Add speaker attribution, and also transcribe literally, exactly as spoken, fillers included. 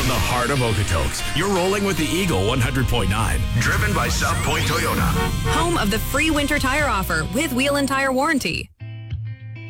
Speaker 1: from the heart of Okotoks, you're rolling with the Eagle one hundred point nine. Driven by South Point Toyota.
Speaker 2: Home of the free winter tire offer with wheel and tire warranty.